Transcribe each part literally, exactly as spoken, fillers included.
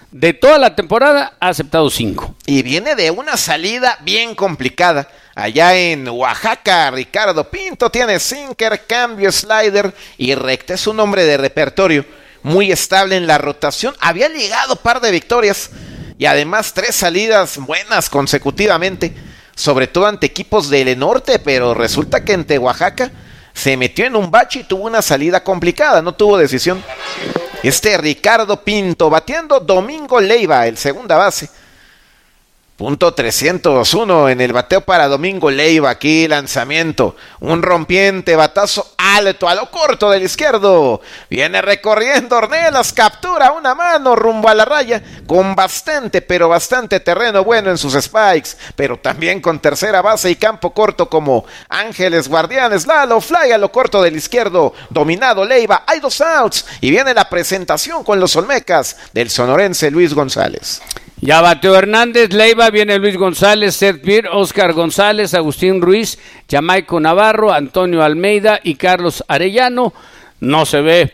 de toda la temporada ha aceptado cinco. Y viene de una salida bien complicada. Allá en Oaxaca, Ricardo Pinto tiene sinker, cambio, slider y recta. Es un hombre de repertorio, muy estable en la rotación. Había ligado par de victorias y además tres salidas buenas consecutivamente, sobre todo ante equipos del norte, pero resulta que ante Oaxaca se metió en un bache y tuvo una salida complicada, no tuvo decisión. Este Ricardo Pinto bateando Domingo Leiva, el segunda base. Punto trescientos uno en el bateo para Domingo Leiva. Aquí lanzamiento, un rompiente, batazo alto a lo corto del izquierdo. Viene recorriendo Ornelas, captura una mano rumbo a la raya con bastante, pero bastante terreno bueno en sus spikes, pero también con tercera base y campo corto como Ángeles Guardianes. Lalo, fly a lo corto del izquierdo, dominado Leiva, hay dos outs y viene la presentación con los olmecas del sonorense Luis González. Ya bateó Hernández, Leiva, viene Luis González, Seth Beer, Oscar González, Agustín Ruiz, Jamaico Navarro, Antonio Almeida y Carlos Arellano. No se ve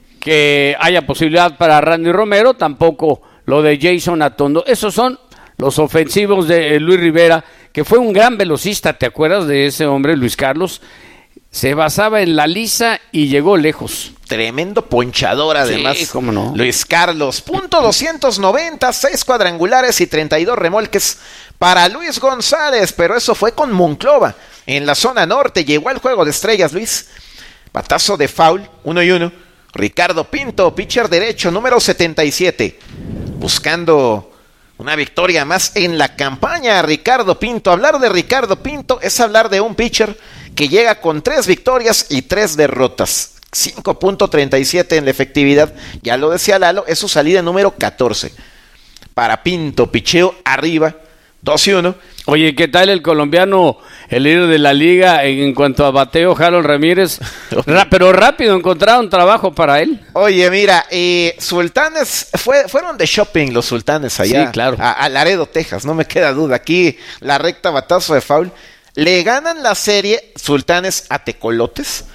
que haya posibilidad para Randy Romero, tampoco lo de Jason Atondo. Esos son los ofensivos de Luis Rivera, que fue un gran velocista, ¿te acuerdas de ese hombre, Luis Carlos? Se basaba en la lisa y llegó lejos. Tremendo ponchador además. Sí, cómo no. Luis Carlos, punto doscientos noventa, seis cuadrangulares y treinta y dos remolques para Luis González, pero eso fue con Monclova. En la zona norte llegó al juego de estrellas Luis. Batazo de foul, uno y uno. Ricardo Pinto, pitcher derecho, número setenta y siete. Buscando una victoria más en la campaña, Ricardo Pinto. Hablar de Ricardo Pinto es hablar de un pitcher que llega con tres victorias y tres derrotas. cinco punto treinta y siete en la efectividad. Ya lo decía Lalo, es su salida número catorce. Para Pinto, picheo arriba, dos y uno. Oye, ¿qué tal el colombiano, el líder de la liga en cuanto a bateo, Harold Ramírez? Ra- pero rápido encontraron trabajo para él. Oye, mira, eh, Sultanes, fue, fueron de shopping los Sultanes allá. Sí, claro. A, a Laredo, Texas, no me queda duda. Aquí la recta, batazo de foul. Le ganan la serie Sultanes a Tecolotes.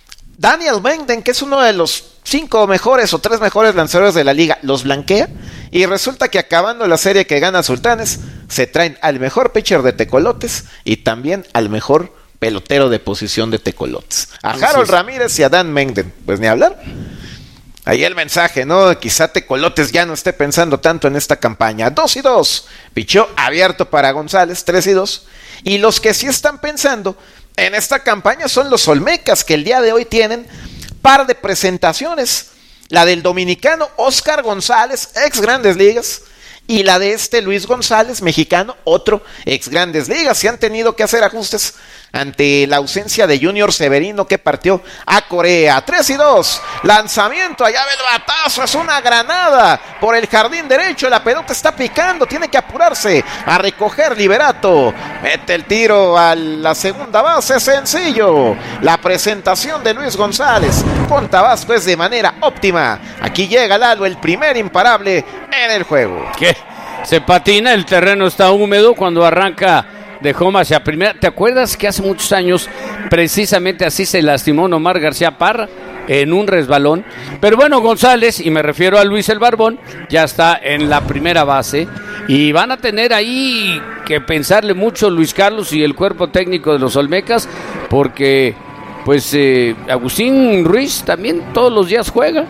Daniel Mengden, que es uno de los cinco mejores o tres mejores lanzadores de la liga, los blanquea. Y resulta que acabando la serie que gana Sultanes, se traen al mejor pitcher de Tecolotes y también al mejor pelotero de posición de Tecolotes. A Harold Ramírez y a Dan Mengden. Pues ni hablar. Ahí el mensaje, ¿no? Quizá Tecolotes ya no esté pensando tanto en esta campaña. dos y dos. Pichó abierto para González, tres y dos. Y los que sí están pensando en esta campaña son los olmecas, que el día de hoy tienen par de presentaciones. La del dominicano Oscar González, ex Grandes Ligas, y la de este Luis González, mexicano, otro ex Grandes Ligas. Se han tenido que hacer ajustes ante la ausencia de Junior Severino, que partió a Corea. tres y dos, lanzamiento, allá ve el batazo, es una granada por el jardín derecho, la pelota está picando, tiene que apurarse a recoger Liberato, mete el tiro a la segunda base, sencillo. La presentación de Luis González con Tabasco es de manera óptima. Aquí llega Lalo, el primer imparable en el juego. ¿Qué? Se patina, el terreno está húmedo cuando arranca de home hacia primera. ¿Te acuerdas que hace muchos años precisamente así se lastimó Nomar García Parra en un resbalón? Pero bueno, González, y me refiero a Luis el Barbón, ya está en la primera base y van a tener ahí que pensarle mucho Luis Carlos y el cuerpo técnico de los Olmecas, porque pues eh, Agustín Ruiz también todos los días juega.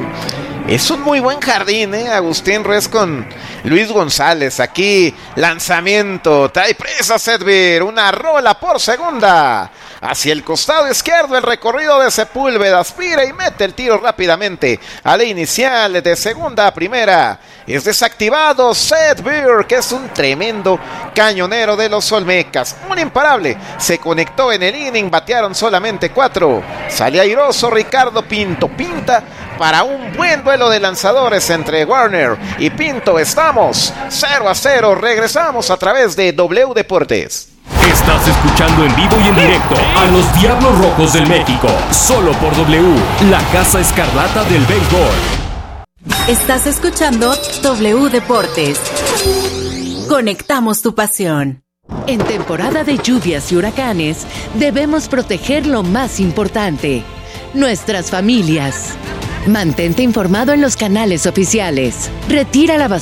Es un muy buen jardín, ¿eh? Agustín Ruiz con Luis González. Aquí lanzamiento, trae presa Sedvir, una rola por segunda. Hacia el costado izquierdo, el recorrido de Sepúlveda, aspira y mete el tiro rápidamente a la inicial de segunda a primera. Es desactivado Sedvir, que es un tremendo cañonero de los Olmecas. Un imparable, se conectó en el inning, batearon solamente cuatro. Sale airoso Ricardo Pinto, pinta para un buen duelo de lanzadores entre Warner y Pinto. Estamos cero a cero, regresamos a través de W Deportes. Estás escuchando en vivo y en directo a los Diablos Rojos del México, solo por W, la Casa Escarlata del béisbol. Estás escuchando W Deportes. Conectamos tu pasión. En temporada de lluvias y huracanes, debemos proteger lo más importante, nuestras familias. Mantente informado en los canales oficiales. Retira la basura